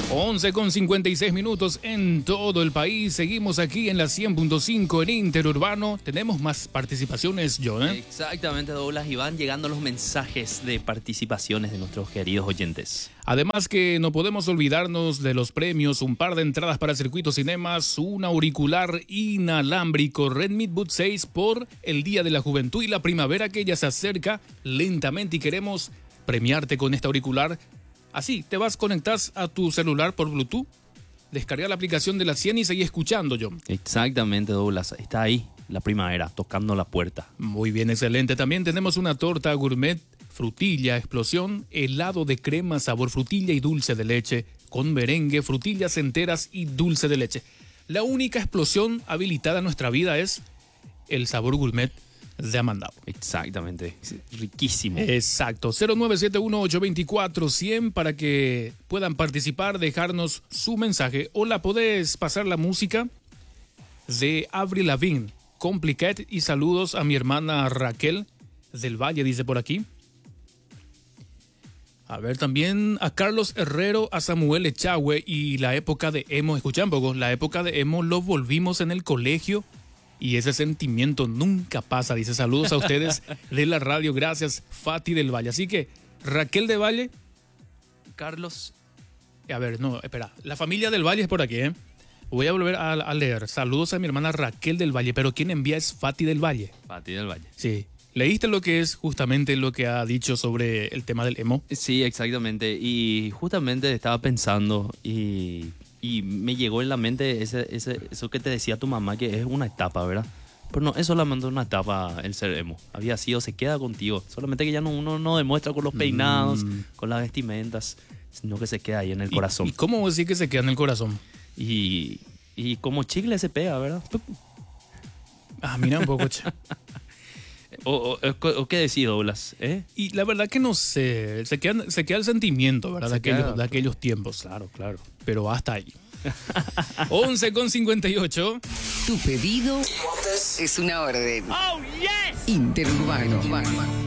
11:56 en todo el país. Seguimos aquí en la 100.5 en Interurbano. Tenemos más participaciones, John. Exactamente, Douglas. Y van llegando los mensajes de participaciones de nuestros queridos oyentes. Además que no podemos olvidarnos de los premios, un par de entradas para Circuito Cinemas, un auricular inalámbrico Redmi Boot 6 por el Día de la Juventud y la primavera que ya se acerca lentamente y queremos premiarte con este auricular. Así, te conectas a tu celular por Bluetooth, descarga la aplicación de la 100 y seguí escuchando, John. Exactamente, Douglas. Está ahí, la primavera, tocando la puerta. Muy bien, excelente. También tenemos una torta gourmet, frutilla, explosión, helado de crema, sabor frutilla y dulce de leche, con merengue, frutillas enteras y dulce de leche. La única explosión habilitada en nuestra vida es el sabor gourmet de Amandao. Exactamente, riquísimo. Exacto, 0971-824-100 para que puedan participar, dejarnos su mensaje. Hola, ¿podés pasar la música de Avril Lavigne, Complicated? Y saludos a mi hermana Raquel del Valle, dice por aquí. A ver, también a Carlos Herrero, a Samuel Echagüe y la época de emo. Escuchan un poco, la época de emo lo volvimos en el colegio. Y ese sentimiento nunca pasa, dice. Saludos a ustedes de la radio. Gracias, Fati del Valle. Así que, Raquel del Valle. Carlos. A ver, no, espera. La familia del Valle es por aquí, ¿eh? Voy a volver a leer. Saludos a mi hermana Raquel del Valle. Pero quien envía es Fati del Valle. Fati del Valle. Sí. ¿Leíste lo que es justamente lo que ha dicho sobre el tema del emo? Sí, exactamente. Y justamente estaba pensando y me llegó en la mente eso que te decía tu mamá, que es una etapa, ¿verdad? Pero no es solamente una etapa el ser emo. Había sido, se queda contigo. Solamente que ya uno no demuestra con los peinados, con las vestimentas, sino que se queda ahí en el corazón. ¿Y cómo vos decís que se queda en el corazón? Y como chicle se pega, ¿verdad? Ah, mira un poco, che. ¿O qué decís, Douglas? Y la verdad que no sé, se queda el sentimiento, ¿verdad? De aquellos tiempos. Claro, claro. Pero hasta ahí. 11:58. Tu pedido es una orden. Oh, yes. Interurbano.